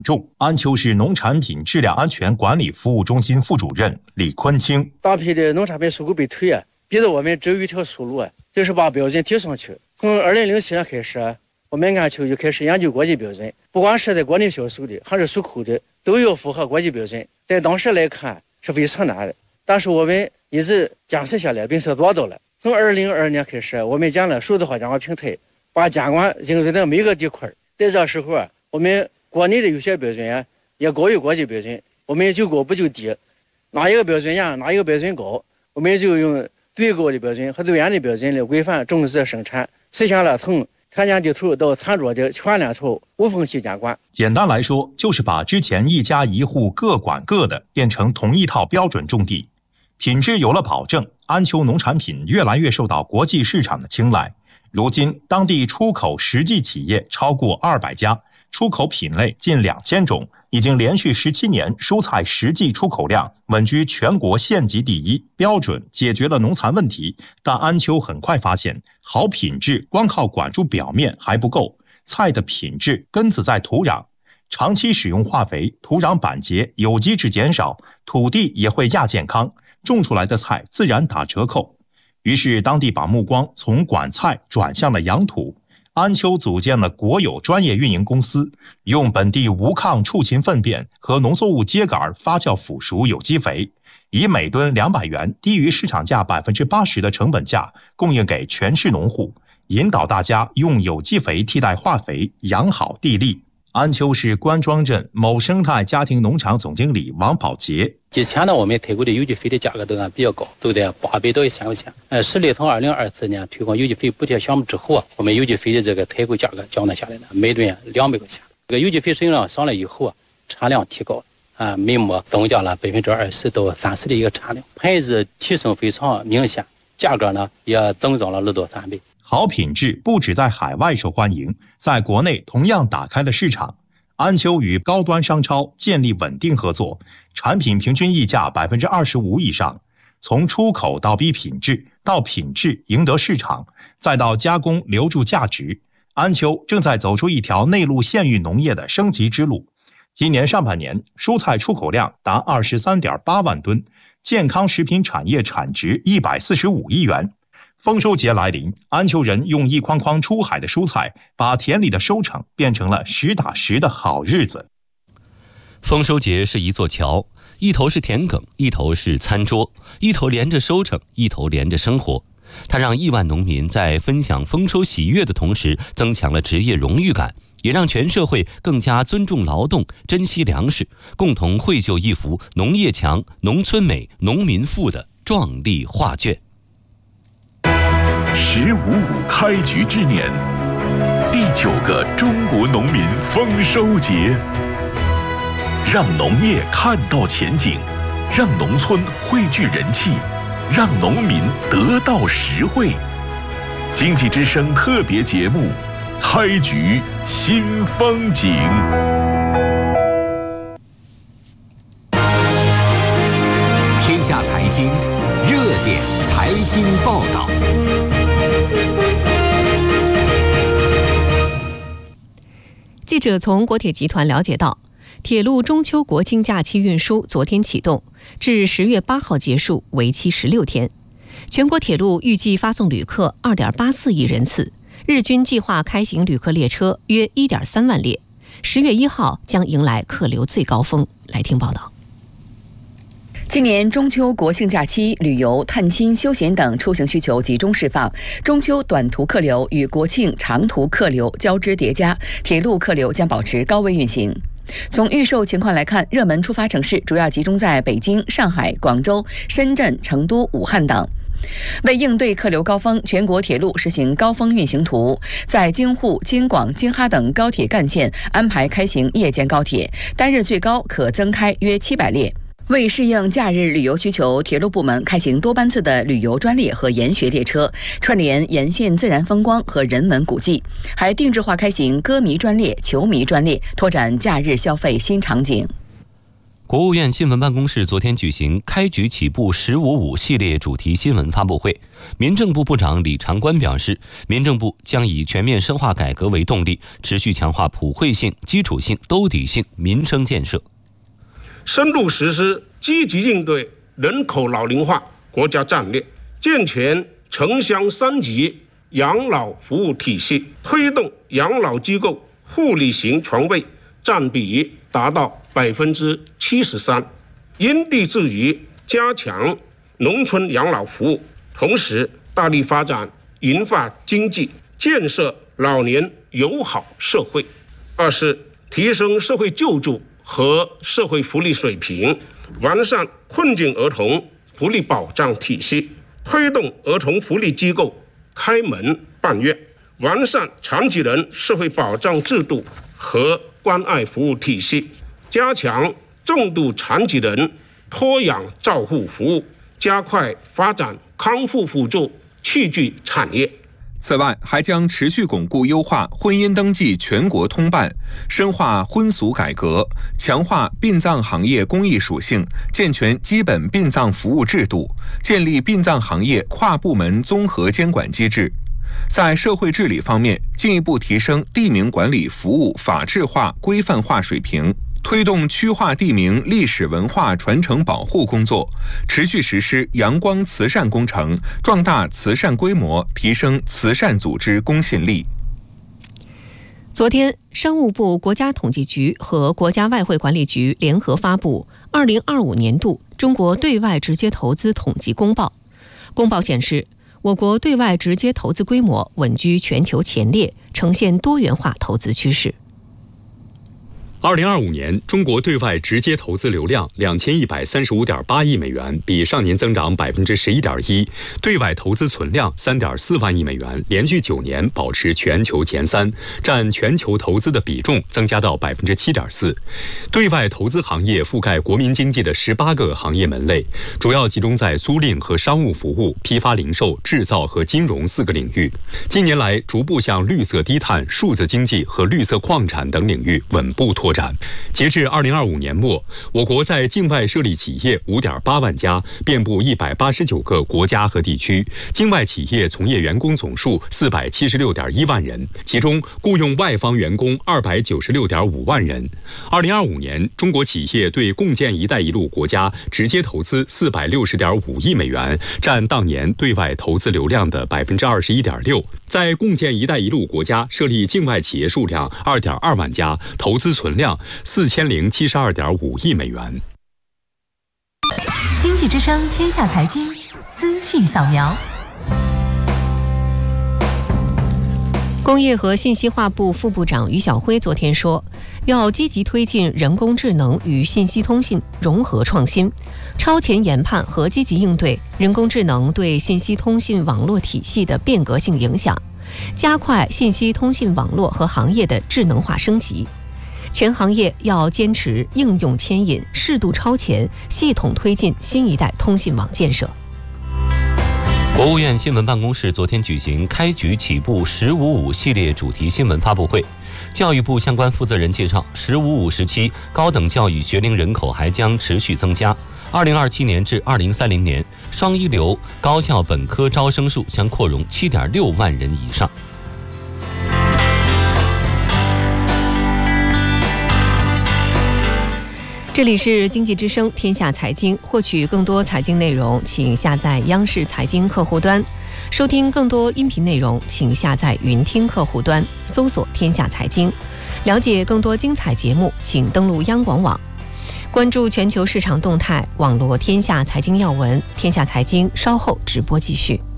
安丘市农产品质量安全管理服务中心副主任李坤清： 大批的农产品收购被退逼得我们只有一条出路就是把标准提上去。从2007年开始，我们安丘就开始研究国际标准，不管是在国内销售的还是出口的，都要符合国际标准。在当时来看是非常难的，但是我们一直坚持下来，并且做到了。从2022年开始，我们建了数字化监管平台，把监管应用在每个地块。在这时候我们国内的有些标准也高于国际标准，我们就高不就低，哪一个标准严，哪一个标准高，我们就用最高的标准和最严的标准来规范种植生产，实现了从田间地头到餐桌的全链条无缝隙监管。 简单来说，就是把之前一家一户各管各的变成同一套标准种地，品质有了保证，安丘农产品越来越受到国际市场的青睐。如今，当地出口实际企业超过200家，出口品类近2000种，已经连续17年蔬菜实际出口量稳居全国县级第一。标准解决了农残问题，但安丘很快发现，好品质光靠管住表面还不够，菜的品质根子在土壤。长期使用化肥，土壤板结，有机质减少，土地也会亚健康，种出来的菜自然打折扣。于是当地把目光从管菜转向了养土，安丘组建了国有专业运营公司，用本地无抗畜禽粪便和农作物秸秆发酵腐熟有机肥，以每吨200元低于市场价80%的成本价供应给全市农户，引导大家用有机肥替代化肥，养好地力。安丘市关庄镇某生态家庭农场总经理王宝杰： 以前呢，我们推广的有机肥的价格都比较高，都在800到1000块钱。市里从2024年推广有机肥补贴项目之后我们有机肥的这个采购价格降了下来了，每吨200块钱。这个有机肥使用量上来以后产量提高每亩增加了20%到30%的一个产量，牌子提升非常明显，价格呢也增长了2到3倍。 好品质不只在海外受欢迎，在国内同样打开了市场。安丘与高端商超建立稳定合作，产品平均溢价25%以上。从出口到逼品质，到品质赢得市场，再到加工留住价值，安丘正在走出一条内陆县域农业的升级之路。今年上半年，蔬菜出口量达23.8万吨，健康食品产业产值145亿元。丰收节来临，安丘人用一筐筐出海的蔬菜，把田里的收成变成了实打实的好日子。 丰收节是一座桥，一头是田埂，一头是餐桌，一头连着收成，一头连着生活。它让亿万农民在分享丰收喜悦的同时，增强了职业荣誉感，也让全社会更加尊重劳动，珍惜粮食，共同绘就一幅农业强、农村美、农民富的壮丽画卷。 15.5开局之年，第9个中国农民丰收节，让农业看到前景，让农村汇聚人气，让农民得到实惠。经济之声特别节目，开局新风景。 天下财经热点财经报道。 记者从国铁集团了解到，铁路中秋国庆假期运输昨天启动，至10月8号结束，为期16天。全国铁路预计发送旅客2.84亿人次，日均计划开行旅客列车约1.3万列。10月1号将迎来客流最高峰。来听报道。 今年中秋国庆假期，旅游、探亲、休闲等出行需求集中释放，中秋短途客流与国庆长途客流交织叠加，铁路客流将保持高位运行。从预售情况来看，热门出发城市主要集中在北京、上海、广州、深圳、成都、武汉等。为应对客流高峰，全国铁路实行高峰运行图，在京沪、京广、京哈等高铁干线安排开行夜间高铁，单日最高可增开约700列。为适应假日旅游需求，铁路部门开行多班次的旅游专列和研学列车，串联沿线自然风光和人文古迹，还定制化开行歌迷专列、球迷专列，拓展假日消费新场景。 国务院新闻办公室昨天举行开局起步“1055”系列主题新闻发布会。民政部部长李长官表示，民政部将以全面深化改革为动力，持续强化普惠性、基础性、兜底性民生建设， 深入实施积极应对人口老龄化国家战略，健全城乡3级养老服务体系，推动养老机构护理型床位占比达到73%，因地制宜加强农村养老服务，同时大力发展银发经济，建设老年友好社会。二是提升社会救助和社会福利水平，完善困境儿童福利保障体系，推动儿童福利机构开门办院，完善残疾人社会保障制度和关爱服务体系，加强重度残疾人托养照护服务，加快发展康复辅助器具产业。 此外，还将持续巩固优化婚姻登记全国通办，深化婚俗改革，强化殡葬行业公益属性，健全基本殡葬服务制度，建立殡葬行业跨部门综合监管机制。在社会治理方面，进一步提升地名管理服务法治化、规范化水平，推动区划地名历史文化传承保护工作，持续实施阳光慈善工程，壮大慈善规模，提升慈善组织公信力。 昨天，商务部、国家统计局和国家外汇管理局联合发布2025年度中国对外直接投资统计公报。公报显示，我国对外直接投资规模稳居全球前列，呈现多元化投资趋势。 2025年，中国对外直接投资流量2135.8亿美元，比上年增长11.1%；对外投资存量3.4万亿美元，连续9年保持全球前3，占全球投资的比重增加到7.4%。对外投资行业覆盖国民经济的18个行业门类，主要集中在租赁和商务服务、批发零售、制造和金融4个领域。近年来，逐步向绿色低碳、数字经济和绿色矿产等领域稳步拓展。截至2025年末，我国在境外设立企业5.8万家，遍布189个国家和地区，境外企业从业员工总数476.1万人，其中雇佣外方员工296.5万人。2025年，中国企业对共建“一带一路”国家直接投资460.5亿美元，占当年对外投资流量的21.6%。在共建“一带一路”国家设立境外企业数量2.2万家，投资存量4072.5亿美元。 经济之声天下财经资讯扫描。 工业和信息化部副部长于晓辉昨天说，要积极推进人工智能与信息通信融合创新，超前研判和积极应对人工智能对信息通信网络体系的变革性影响，加快信息通信网络和行业的智能化升级。全行业要坚持应用牵引，适度超前，系统推进新一代通信网建设。 国务院新闻办公室昨天举行开局起步“1055”系列主题新闻发布会。教育部相关负责人介绍，“1055”时期高等教育学龄人口还将持续增加。2027年至2030年，双一流高校本科招生数将扩容7.6万人以上。 这里是经济之声天下财经，获取更多财经内容，请下载央视财经客户端；收听更多音频内容，请下载云听客户端，搜索天下财经。了解更多精彩节目，请登录央广网。关注全球市场动态，网络天下财经要闻，天下财经稍后直播继续。